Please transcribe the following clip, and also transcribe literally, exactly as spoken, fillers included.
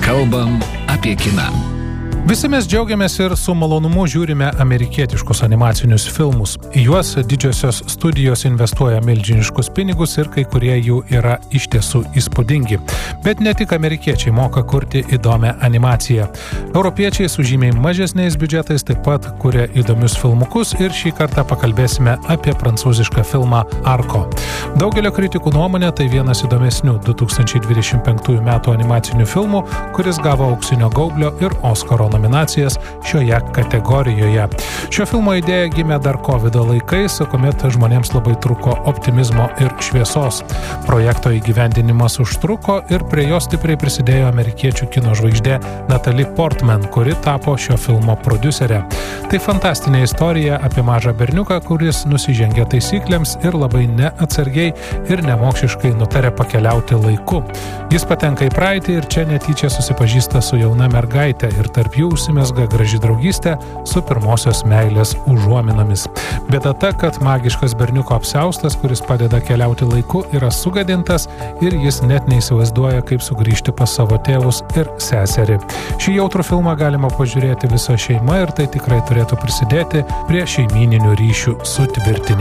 Kalbam apie kiną. Visi mes džiaugiamės ir su malonumu žiūrime amerikietiškus animacinius filmus. Į juos didžiosios studijos investuoja milžiniškus pinigus ir kai kurie jų yra iš tiesų įspūdingi. Bet ne tik amerikiečiai moka kurti įdomią animaciją. Europiečiai su žymiai mažesniais biudžetais taip pat kuria įdomius filmukus ir šį kartą pakalbėsime apie prancūzišką filmą Arko. Daugelio kritikų nuomonė tai vienas įdomesnių du tūkstančiai dvidešimt penktųjų metų animacinių filmų, kuris gavo Auksinio gaublio ir Oskaro nominacijas šioje kategorijoje. Šio filmo idėja gimė dar kovido laikais, kuomet žmonėms labai trūko optimizmo ir šviesos. Projekto įgyvendinimas užtruko ir prie jo stipriai prisidėjo amerikiečių kino žvaigždė Natalie Portman, kuri tapo šio filmo prodiuserė. Tai fantastinė istorija apie mažą berniuką, kuris nusižengia taisyklėms ir labai neatsargiai ir nemokšiškai nutarė pakeliauti laiku. Jis patenka į praeitį ir čia netyčia susipažįsta su jauna mergaitė ir tarp jų užsimezga graži draugystė su pirmosios meilės užuominomis. Bėda ta, kad magiškas berniuko apsiaustas, kuris padeda keliauti laiku, yra sugadintas ir jis net neįsivaizduoja, kaip sugrįžti pas savo tėvus ir seserį. Šį jautrų filmą galima pažiūrėti visa šeima ir tai tikrai turėtų prisidėti prie šeimyninių ryšių sutvirtinimo.